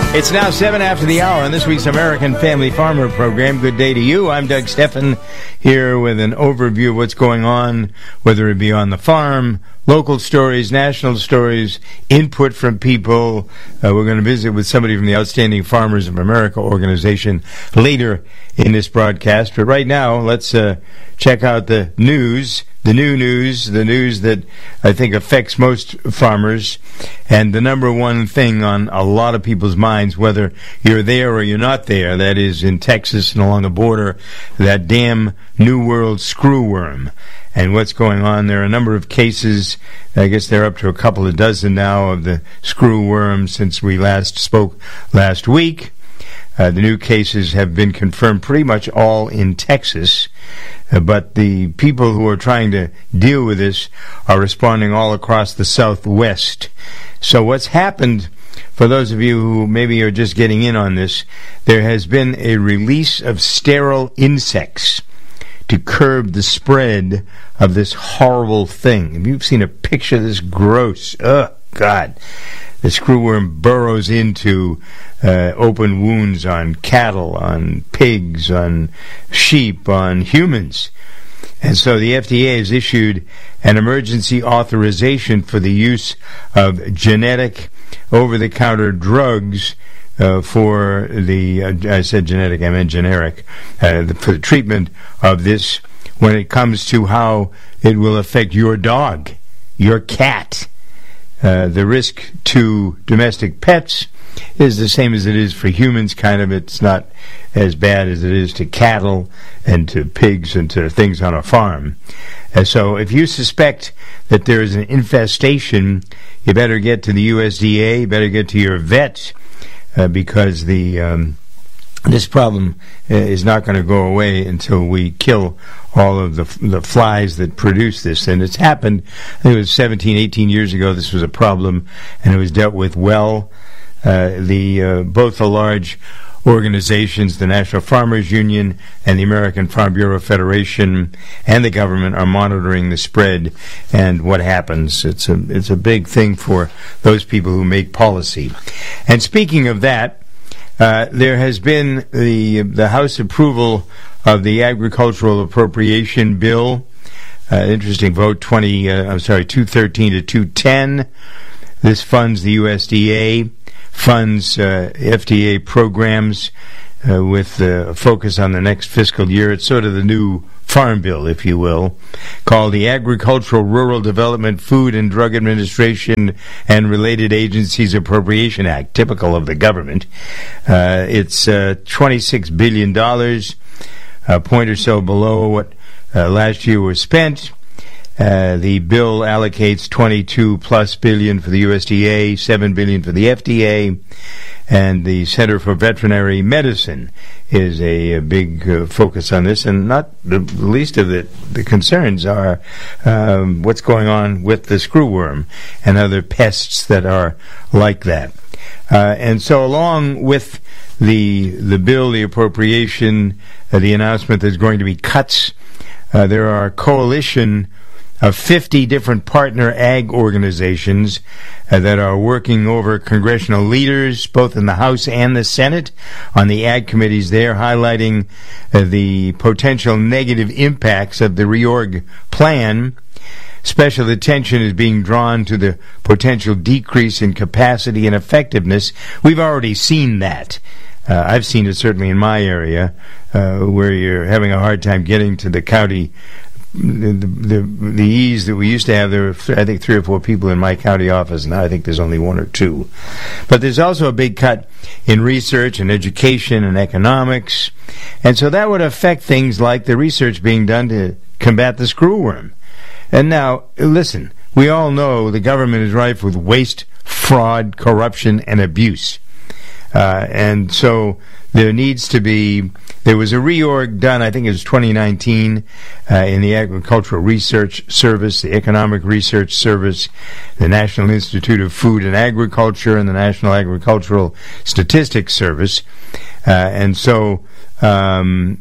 It's now 7 after the hour on this week's American Family Farmer program. Good day to you. I'm Doug Steffen here with an overview of what's going on, whether it be on the farm, local stories, national stories, input from people. We're going to visit with somebody from the Outstanding Farmers of America organization later in this broadcast. But right now, let's check out the news. The news that I think affects most farmers, and the number one thing on a lot of people's minds, whether you're there or you're not there, that is in Texas and along the border, that damn New World screwworm. And what's going on, there are a number of cases, I guess they're up to a couple of dozen now, of the screwworm since we last spoke last week. The new cases have been confirmed pretty much all in Texas, but the people who are trying to deal with this are responding all across the Southwest. So what's happened, for those of you who maybe are just getting in on this, there has been a release of sterile insects to curb the spread of this horrible thing. If you've seen a picture of this gross, oh, God. The screwworm burrows into open wounds on cattle, on pigs, on sheep, on humans. And so the FDA has issued an emergency authorization for the use of genetic over-the-counter drugs for the, I said genetic, I meant generic, for the treatment of this when it comes to how it will affect your dog, your cat. The risk to domestic pets is the same as it is for humans, kind of. It's not as bad as it is to cattle and to pigs and to things on a farm. So if you suspect that there is an infestation, you better get to the USDA, you better get to your vet, because this problem is not going to go away until we kill all of the flies that produce this. And it's happened, I think it was 17, 18 years ago, this was a problem, and it was dealt with well. Both the large organizations, the National Farmers Union and the American Farm Bureau Federation, and the government are monitoring the spread and what happens. It's a big thing for those people who make policy. And speaking of that, there has been the House approval of the Agricultural Appropriation Bill. Interesting vote, 213 to 210. This funds the USDA, funds FDA programs with a focus on the next fiscal year. It's sort of the new Farm Bill, if you will, called the Agricultural Rural Development, Food and Drug Administration and Related Agencies Appropriation Act, typical of the government. It's $26 billion, a point or so below what last year was spent. The bill allocates $22+ billion for the USDA, $7 billion for the FDA, and the Center for Veterinary Medicine is a big focus on this. And not the least of the concerns are what's going on with the screwworm and other pests that are like that. And so along with the bill, the appropriation, the announcement there's going to be cuts, there are a coalition of 50 different partner ag organizations that are working over congressional leaders, both in the House and the Senate, on the ag committees there, highlighting the potential negative impacts of the reorg plan. Special attention is being drawn to the potential decrease in capacity and effectiveness. We've already seen that. I've seen it certainly in my area, where you're having a hard time getting to the county. The ease that we used to have, there were, I think, 3 or 4 people in my county office. Now I think there's only 1 or 2. But there's also a big cut in research and education and economics. And so that would affect things like the research being done to combat the screwworm. And now, listen, we all know the government is rife with waste, fraud, corruption, and abuse. And so there was a reorg done, I think it was 2019, in the Agricultural Research Service, the Economic Research Service, the National Institute of Food and Agriculture, and the National Agricultural Statistics Service. And so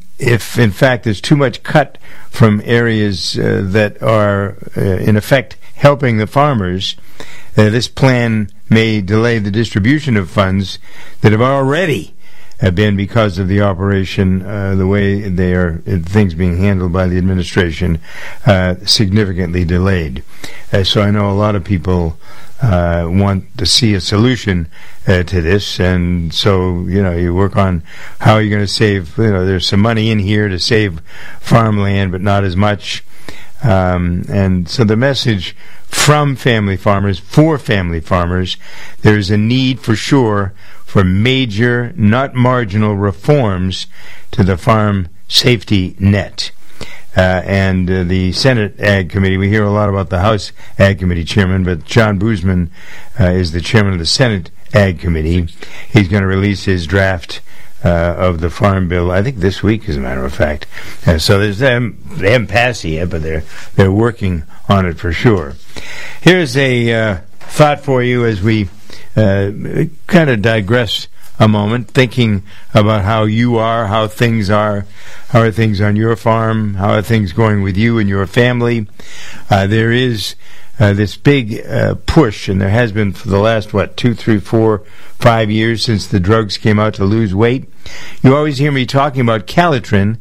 if in fact there's too much cut from areas that are in effect helping the farmers, this plan may delay the distribution of funds that have already been, because of the operation, the way things being handled by the administration, significantly delayed. So I know a lot of people want to see a solution to this, and so you work on how you're going to save. There's some money in here to save farmland, but not as much. And so the message from family farmers, for family farmers, there's a need for sure for major, not marginal, reforms to the farm safety net. And the Senate Ag Committee, we hear a lot about the House Ag Committee chairman, but John Boozman is the chairman of the Senate Ag Committee. He's going to release his draft of the Farm Bill, I think this week, as a matter of fact. So they haven't passed it yet, but they're working on it for sure. Here's a thought for you as we kind of digress a moment, thinking about how you are, how things are, how are things on your farm, how are things going with you and your family. There is this big push, and there has been for the last, 2, 3, 4, 5 years since the drugs came out to lose weight. You always hear me talking about Calotren,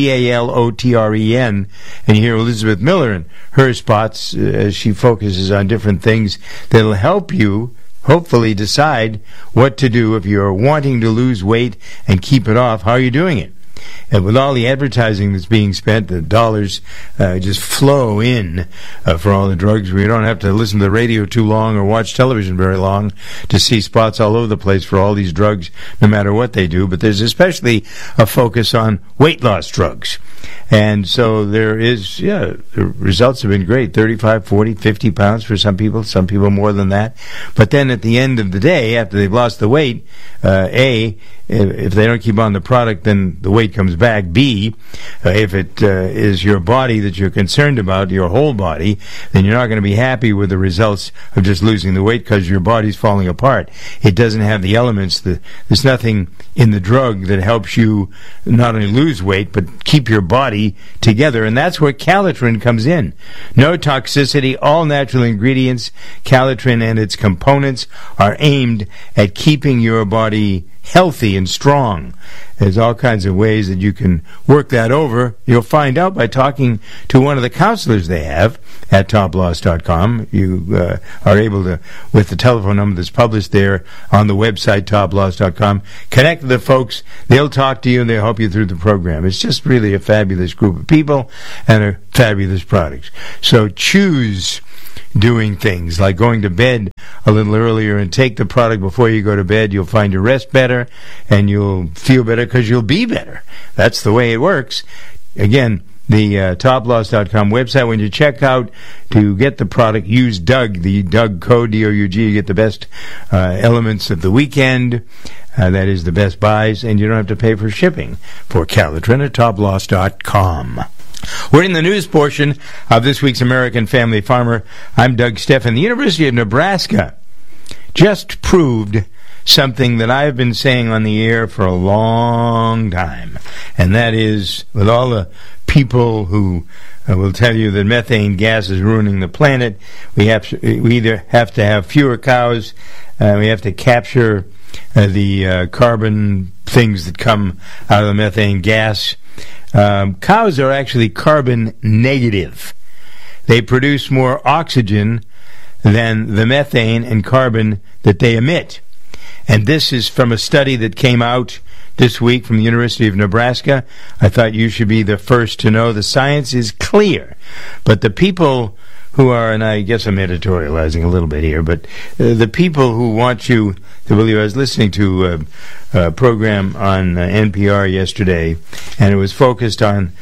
Calotren, and you hear Elizabeth Miller and her spots as she focuses on different things that'll help you hopefully decide what to do if you're wanting to lose weight and keep it off. How are you doing it? And with all the advertising that's being spent, the dollars just flow in for all the drugs. We don't have to listen to the radio too long or watch television very long to see spots all over the place for all these drugs, no matter what they do. But there's especially a focus on weight loss drugs. And so there is, the results have been great, 35, 40, 50 pounds for some people more than that. But then at the end of the day, after they've lost the weight, if they don't keep on the product, then the weight comes back. B, if it is your body that you're concerned about, your whole body, then you're not going to be happy with the results of just losing the weight because your body's falling apart. It doesn't have the elements. There's nothing in the drug that helps you not only lose weight, but keep your body together. And that's where Calotren comes in. No toxicity, all natural ingredients. Calotren and its components are aimed at keeping your body healthy and strong. There's all kinds of ways that you can work that over. You'll find out by talking to one of the counselors they have at toploss.com. You are able to, with the telephone number that's published there on the website, toploss.com, connect with the folks. They'll talk to you and they'll help you through the program. It's just really a fabulous group of people and a fabulous product. So choose doing things like going to bed a little earlier and take the product before you go to bed. You'll find your rest better and you'll feel better because you'll be better. That's the way it works. Again, the toploss.com website, when you check out to get the product, use Doug, the Doug code, D-O-U-G. You get the best elements of the weekend. That is the best buys, and you don't have to pay for shipping for Calotren at toploss.com. We're in the news portion of this week's American Family Farmer. I'm Doug Steffen. The University of Nebraska just proved something that I've been saying on the air for a long time, and that is, with all the people who will tell you that methane gas is ruining the planet, we either have to have fewer cows, we have to capture the carbon things that come out of the methane gas. Cows are actually carbon negative. They produce more oxygen than the methane and carbon that they emit. And this is from a study that came out this week from the University of Nebraska. I thought you should be the first to know. The science is clear. But the people who are, and I guess I'm editorializing a little bit here, but the people who want you to believe, I was listening to a program on NPR yesterday, and it was focused on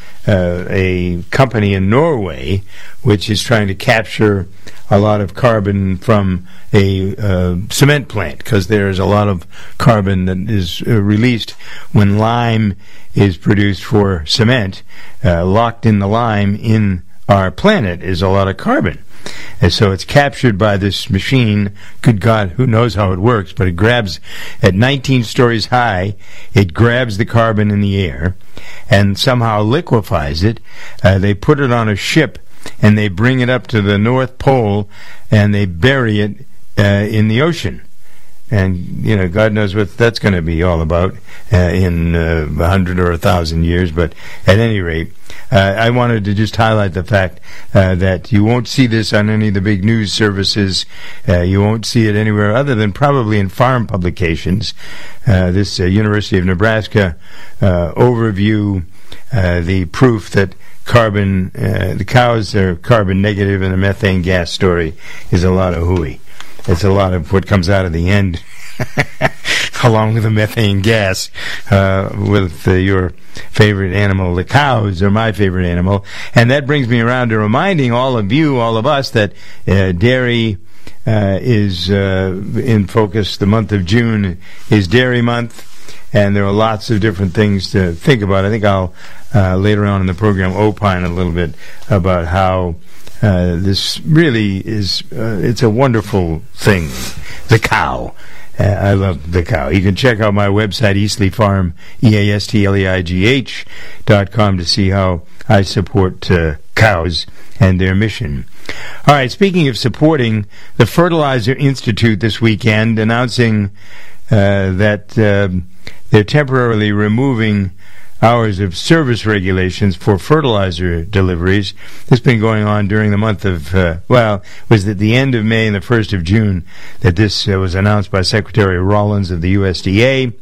a company in Norway which is trying to capture a lot of carbon from a cement plant, because there's a lot of carbon that is released when lime is produced for cement. Locked in the lime in our planet is a lot of carbon. And so it's captured by this machine. Good God, who knows how it works, but it grabs at 19 stories high, it grabs the carbon in the air and somehow liquefies it. They put it on a ship and they bring it up to the North Pole, and they bury it in the ocean. And, God knows what that's going to be all about in 100 or 1,000 years. But at any rate, I wanted to just highlight the fact that you won't see this on any of the big news services. You won't see it anywhere other than probably in farm publications. This University of Nebraska overview, the proof that the cows are carbon negative, and the methane gas story is a lot of hooey. It's a lot of what comes out of the end, along with the methane gas, with your favorite animal. The cows are my favorite animal. And that brings me around to reminding all of us, that dairy is in focus. The month of June is Dairy Month, and there are lots of different things to think about. I think I'll, later on in the program, opine a little bit about how this really is, it's a wonderful thing, the cow. I love the cow. You can check out my website, Eastleigh Farm, EASTLEIGH.com, to see how I support cows and their mission. All right, speaking of supporting, the Fertilizer Institute this weekend announcing that they're temporarily removing hours of service regulations for fertilizer deliveries. This has been going on during the month of, was at the end of May and the 1st of June that this was announced by Secretary Rollins of the USDA.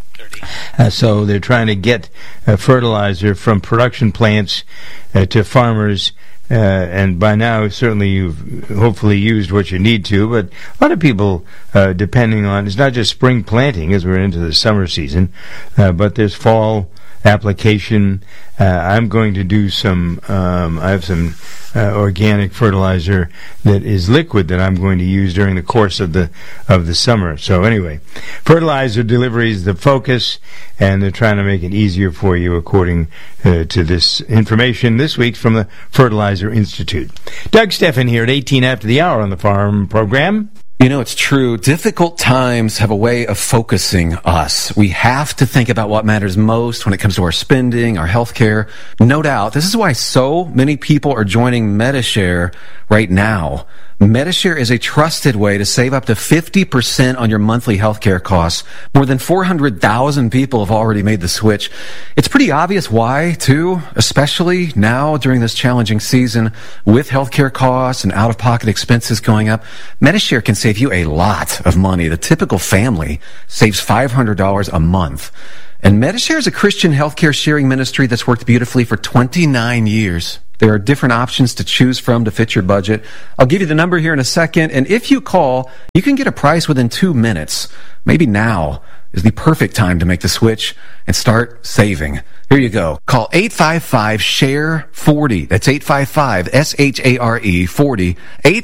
So they're trying to get fertilizer from production plants to farmers. And by now, certainly you've hopefully used what you need to, but a lot of people, depending on, it's not just spring planting as we're into the summer season, but there's fall application. I'm going to do some, I have some organic fertilizer that is liquid that I'm going to use during the course of the summer. So anyway, fertilizer delivery is the focus, and they're trying to make it easier for you according to this information this week from the Fertilizer Institute. Doug Steffen here at 18 after the hour on the Farm Program. It's true. Difficult times have a way of focusing us. We have to think about what matters most when it comes to our spending, our health care. No doubt. This is why so many people are joining Medi-Share right now. Medi-Share is a trusted way to save up to 50% on your monthly healthcare costs. More than 400,000 people have already made the switch. It's pretty obvious why, too, especially now during this challenging season with healthcare costs and out-of-pocket expenses going up. Medi-Share can save you a lot of money. The typical family saves $500 a month. And Medi-Share is a Christian healthcare sharing ministry that's worked beautifully for 29 years. There are different options to choose from to fit your budget. I'll give you the number here in a second, and if you call, you can get a price within 2 minutes. Maybe now is the perfect time to make the switch and start saving. Here you go. Call 855-SHARE-40. That's 855-SHARE 40.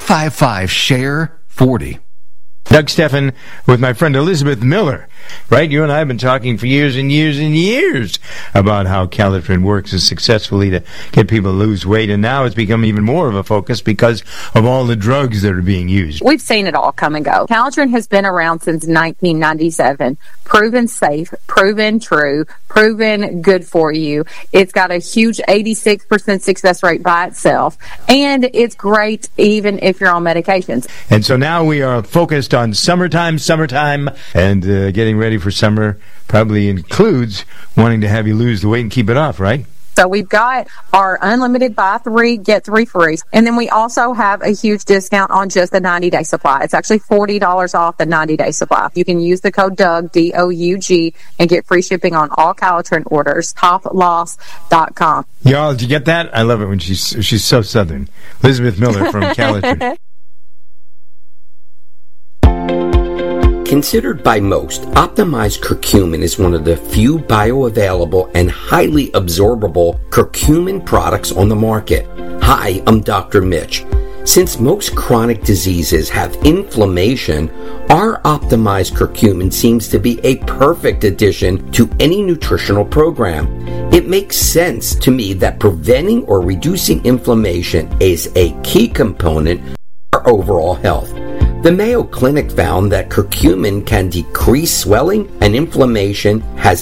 855-SHARE-40. Doug Steffen with my friend Elizabeth Miller. Right? You and I have been talking for years and years and years about how Calitrin works successfully to get people to lose weight, and now it's become even more of a focus because of all the drugs that are being used. We've seen it all come and go. Calitrin has been around since 1997. Proven safe, proven true, proven good for you. It's got a huge 86% success rate by itself, and it's great even if you're on medications. And so now we are focused on summertime, and getting ready for summer probably includes wanting to have you lose the weight and keep it off, right? So we've got our unlimited buy 3, get 3 free. And then we also have a huge discount on just the 90-day supply. It's actually $40 off the 90-day supply. You can use the code DOUG, D-O-U-G, and get free shipping on all Calitrin orders, toploss.com. Y'all, did you get that? I love it when she's so Southern. Elizabeth Miller from Calitrin. Considered by most, optimized curcumin is one of the few bioavailable and highly absorbable curcumin products on the market. Hi, I'm Dr. Mitch. Since most chronic diseases have inflammation, our optimized curcumin seems to be a perfect addition to any nutritional program. It makes sense to me that preventing or reducing inflammation is a key component for overall health. The Mayo Clinic found that curcumin can decrease swelling and inflammation, has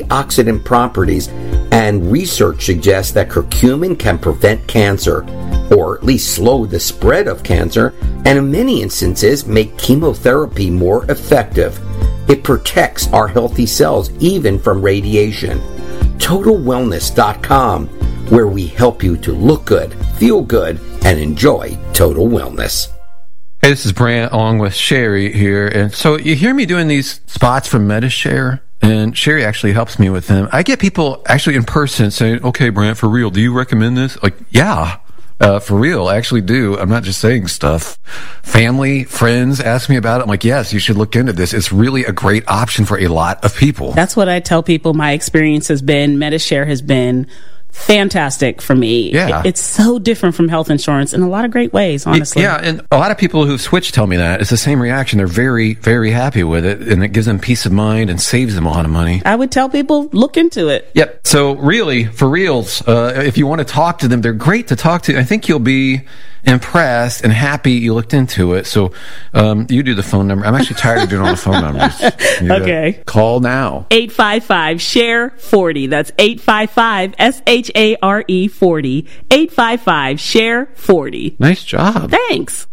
antioxidant properties, and research suggests that curcumin can prevent cancer. or at least slow the spread of cancer, and in many instances make chemotherapy more effective. It protects our healthy cells even from radiation. TotalWellness.com, where we help you to look good, feel good, and enjoy total wellness. Hey, this is Brant along with Sherry here. And so you hear me doing these spots from Medi-Share, and Sherry actually helps me with them. I get people actually in person saying, okay, Brant, for real, do you recommend this? Like, yeah, for real, I actually do. I'm not just saying stuff. Family, friends ask me about it. I'm like, yes, you should look into this. It's really a great option for a lot of people. That's what I tell people my experience has been. Medi-Share has been fantastic for me. Yeah. It's so different from health insurance in a lot of great ways, honestly. Yeah, and a lot of people who've switched tell me that. It's the same reaction. They're very, very happy with it, and it gives them peace of mind and saves them a lot of money. I would tell people, look into it. Yep. So really, for reals, if you want to talk to them, they're great to talk to. I think you'll be impressed and happy you looked into it. So you do the phone number. I'm actually tired of doing all the phone numbers. Okay. Call now. 855-SHARE-40. That's 855-SHARE-40. 855-SHARE-40. Nice job. Thanks.